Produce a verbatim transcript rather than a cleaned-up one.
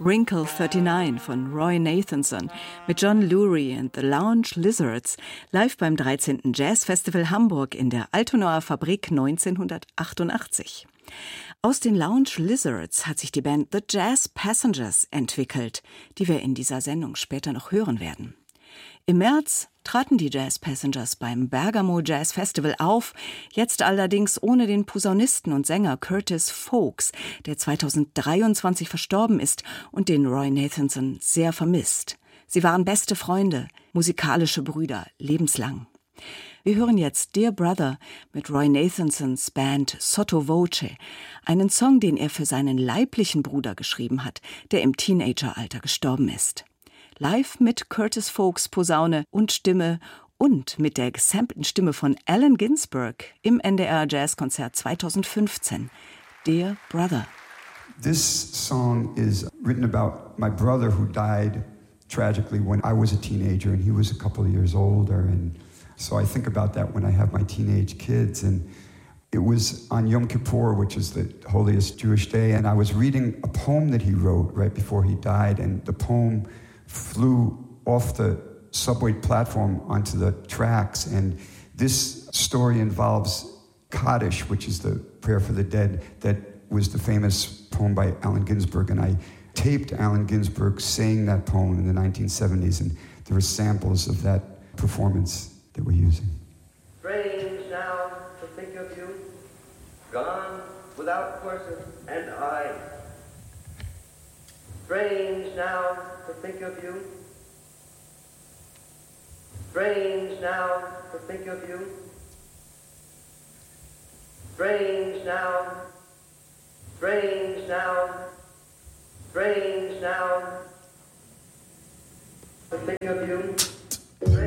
Wrinkle neunundvierzig von Roy Nathanson mit John Lurie and the Lounge Lizards live beim dreizehnten Jazzfestival Hamburg in der Altonaer Fabrik neunzehnhundertachtundachtzig. Aus den Lounge Lizards hat sich die Band The Jazz Passengers entwickelt, die wir in dieser Sendung später noch hören werden. Im März traten die Jazz Passengers beim Bergamo Jazz Festival auf, jetzt allerdings ohne den Posaunisten und Sänger Curtis Foulkes, der zweitausenddreiundzwanzig verstorben ist und den Roy Nathanson sehr vermisst. Sie waren beste Freunde, musikalische Brüder, lebenslang. Wir hören jetzt Dear Brother mit Roy Nathansons Band Sotto Voce, einen Song, den er für seinen leiblichen Bruder geschrieben hat, der im Teenageralter gestorben ist. Live mit Curtis Foulkes Posaune und Stimme und mit der gesampelten Stimme von Allen Ginsberg im N D R Jazzkonzert zweitausendfünfzehn. Dear Brother. This song is written about my brother who died tragically when I was a teenager and he was a couple of years older, and so I think about that when I have my teenage kids. And it was on Yom Kippur, which is the holiest Jewish day, and I was reading a poem that he wrote right before he died, and the poem flew off the subway platform onto the tracks. And this story involves Kaddish, which is the prayer for the dead, that was the famous poem by Allen Ginsberg. And I taped Allen Ginsberg saying that poem in the nineteen seventies, and there were samples of that performance that we're using. Strange now to think of you, gone without horses and eyes. Strange now to think of you. Strange now to think of you. Strange now. Strange now. Strange now to think of you.